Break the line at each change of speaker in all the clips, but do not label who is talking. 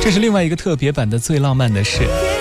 这是另外一个特别版的最浪漫的事。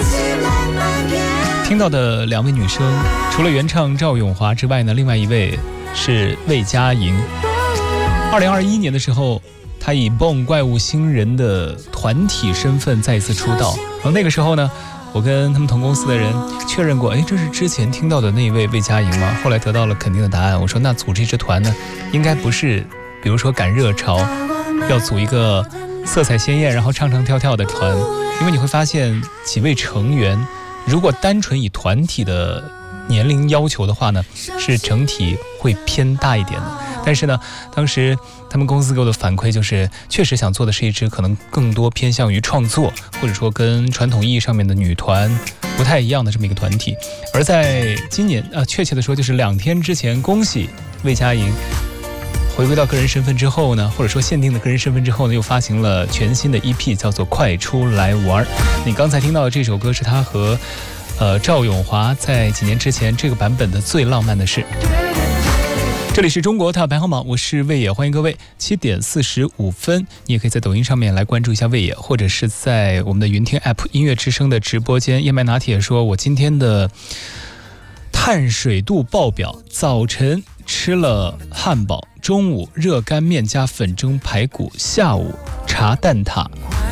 听到的两位女生，除了原唱赵咏华之外呢，另外一位是魏佳莹。2021年的时候，她以 BOOM 怪物新人的团体身份再一次出道。然后那个时候呢，我跟他们同公司的人确认过，这是之前听到的那一位魏佳莹吗？后来得到了肯定的答案。我说那组织一支团呢，应该不是比如说赶热潮要组一个色彩鲜艳然后唱唱跳跳的团，因为你会发现几位成员如果单纯以团体的年龄要求的话呢，是整体会偏大一点的。但是呢，当时他们公司给我的反馈就是，确实想做的是一支可能更多偏向于创作，或者说跟传统意义上面的女团不太一样的这么一个团体。而在今年确切的说就是2天之前，恭喜魏佳莹回归到个人身份之后呢，或者说限定的个人身份之后呢，又发行了全新的 EP， 叫做《快出来玩》。你刚才听到的这首歌是他和赵咏华在几年之前这个版本的最浪漫的事。这里是中国大排行榜，我是魏野，欢迎各位。7点45分，你也可以在抖音上面来关注一下魏野，或者是在我们的云听 App 音乐之声的直播间。燕麦拿铁说，我今天的碳水度爆表，早晨吃了汉堡，中午热干面加粉蒸排骨，下午茶蛋挞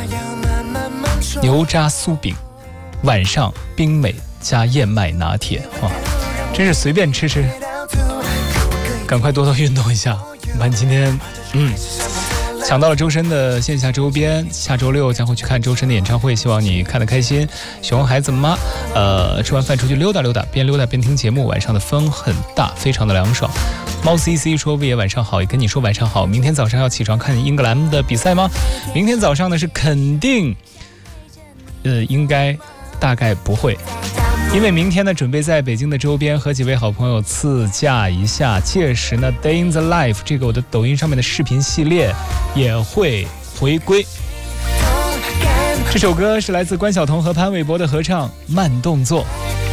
牛轧酥饼，晚上冰美加燕麦拿铁。哇，真是随便吃吃，赶快多多运动一下。我们今天抢到了周深的线下周边，下周6将会去看周深的演唱会，希望你看得开心。熊孩子妈吃完饭出去溜达溜达，边溜达边听节目，晚上的风很大，非常的凉爽。猫 CC 说，魏爷晚上好，也跟你说晚上好。明天早上要起床看英格兰的比赛吗？明天早上呢是肯定应该大概不会，因为明天呢准备在北京的周边和几位好朋友自驾一下，届时呢 Day in the Life 这个我的抖音上面的视频系列也会回归。这首歌是来自关晓彤和潘玮柏的合唱《慢动作》。